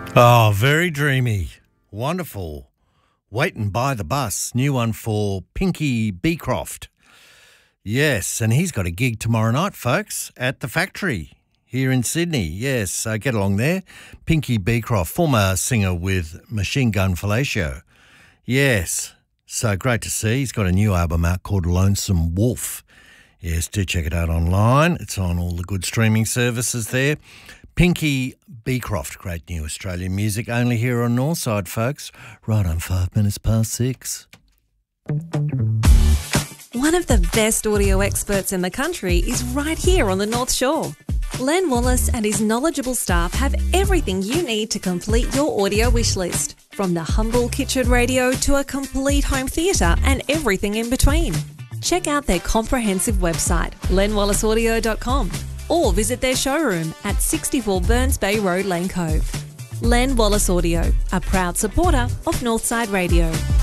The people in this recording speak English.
Oh, very dreamy. Wonderful. Waiting by the bus. New one for Pinky Beecroft. Yes, and he's got a gig tomorrow night, folks, at the Factory here in Sydney. Yes, so get along there. Pinky Beecroft, former singer with Machine Gun Fellatio. Yes, so great to see. He's got a new album out called Lonesome Wolf. Yes, do check it out online. It's on all the good streaming services there. Pinky Beecroft, great new Australian music, only here on Northside, folks. Right on 5 minutes past 6. One of the best audio experts in the country is right here on the North Shore. Len Wallace and his knowledgeable staff have everything you need to complete your audio wish list, from the humble kitchen radio to a complete home theatre and everything in between. Check out their comprehensive website, lenwallaceaudio.com, or visit their showroom at 64 Burns Bay Road, Lane Cove. Len Wallace Audio, a proud supporter of Northside Radio.